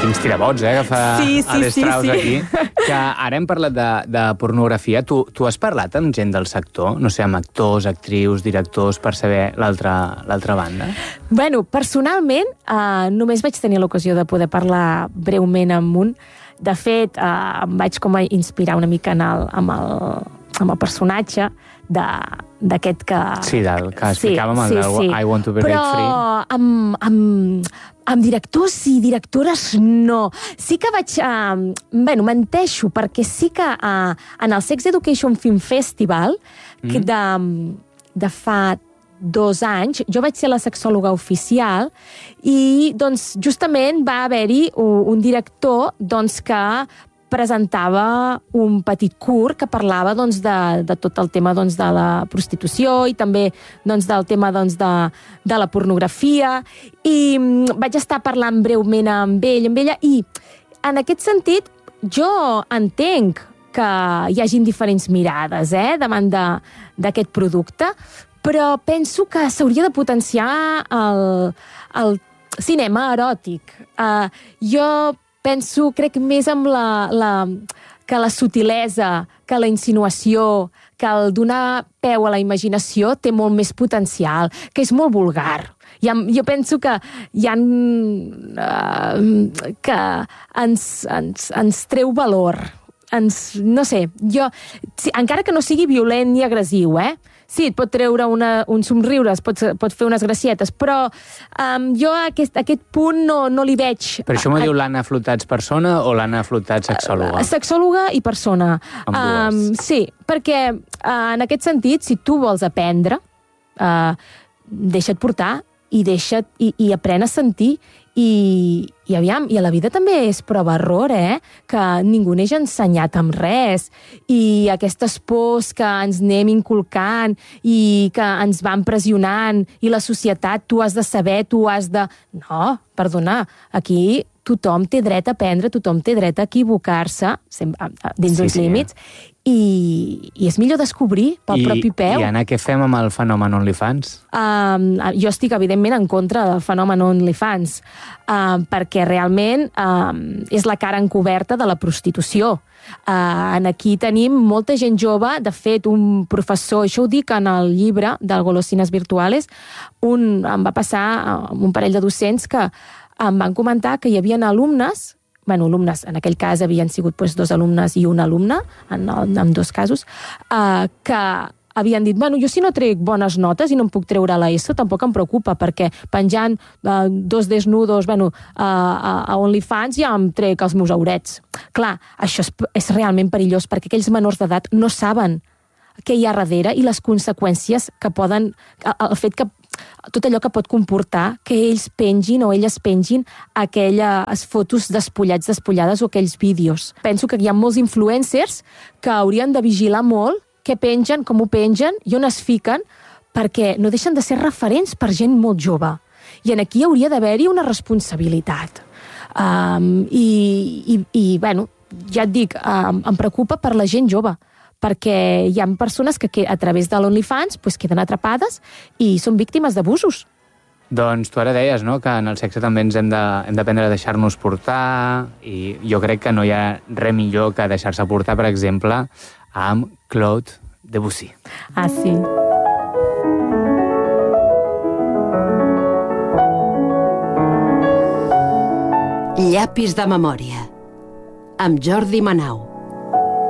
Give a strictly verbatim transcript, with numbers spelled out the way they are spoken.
Quins tirabots, eh, que fa sí, sí, Alex Strauss sí, sí. aquí. Que ara hem parlat de, de pornografia. Tu, tu has parlat amb gent del sector? No sé, amb actors, actrius, directors, per saber l'altra l'altra banda? Bueno, personalment, eh, només vaig tenir l'ocasió de poder parlar breument amb un. De fet, eh, em vaig com a inspirar una mica en el, amb, el, amb el personatge d'aquest que... Sí, del que explicàvem, sí, el sí, del sí. I Want to Be Break Free. Però amb, amb, amb directors i directores no. Sí que vaig... Eh, bueno, menteixo, perquè sí que eh, en el Sex Education Film Festival, mm. que de, de fa dos anys, jo vaig ser la sexòloga oficial i doncs justament va haver-hi un, un director doncs, que presentava un petit curt que parlava doncs, de, de tot el tema doncs, de la prostitució i també doncs, del tema doncs, de, de la pornografia i vaig estar parlant breument amb ell, amb ella i en aquest sentit jo entenc que hi hagin diferents mirades eh, davant d'aquest producte, però penso que s'hauria de potenciar el, el cinema eròtic. Uh, jo penso, crec més amb la, la, que la sutilesa, que la insinuació, que el donar peu a la imaginació té molt més potencial, que és molt vulgar. Ha, jo penso que hi ha... Uh, que ens, ens, ens treu valor. Ens, no sé, jo... Sí, encara que no sigui violent ni agressiu, eh? Sí, et pot treure una, un somriure, pot, pot fer unes gracietes, però um, jo a aquest, a aquest punt no, no li veig... Per això m'ho diu l'Anna Flotats persona o l'Anna Flotats sexòloga? Uh, sexòloga i persona. Um, sí, perquè uh, en aquest sentit, si tu vols aprendre, uh, deixa't portar i, deixa't, i, i aprèn a sentir i, i aviam, i a la vida també és prova-error, eh? Que ningú neix ensenyat amb res i aquestes pors que ens anem inculcant i que ens van pressionant i la societat, tu has de saber, tu has de... No, perdona, aquí tothom té dret a aprendre, tothom té dret a equivocar-se dins sí, uns sí. límits i, i és millor descobrir pel I, propi peu. I Anna, què fem amb el fenomen OnlyFans? Um, jo estic, evidentment, en contra del fenomen OnlyFans, um, perquè realment um, és la cara encoberta de la prostitució. Uh, aquí tenim molta gent jove, de fet, un professor, això ho dic en el llibre del Golosines Virtuales, un, em va passar amb un parell de docents que em van comentar que hi havia alumnes, bueno, alumnes, en aquell cas havien sigut pues, dos alumnes i un alumne, en, en dos casos, uh, que havien dit, bueno, jo si no trec bones notes i no em puc treure a l'ESO, tampoc em preocupa, perquè penjant uh, dos desnudos bueno, uh, a, a OnlyFans ja em trec els meus aurets. Clar, això és, és realment perillós, perquè aquells menors d'edat no saben què hi ha darrere i les conseqüències que poden... El fet que tot allò que pot comportar que ells pengin o elles pengin aquelles fotos despullats, despullades o aquells vídeos. Penso que hi ha molts influencers que haurien de vigilar molt què pengen, com ho pengen i on es fiquen, perquè no deixen de ser referents per gent molt jove. I en aquí hauria d'haver-hi una responsabilitat. Um, i, i, I, bueno, ja et dic, um, em preocupa per la gent jove, perquè hi ha persones que, que a través de l'OnlyFans pues, queden atrapades i són víctimes d'abusos. Doncs tu ara deies, no?, que en el sexe també ens hem d'aprendre a deixar-nos portar i jo crec que no hi ha res millor que deixar-se portar, per exemple, amb Claude Debussy. Ah, sí. Llapis de memòria, amb Jordi Manau.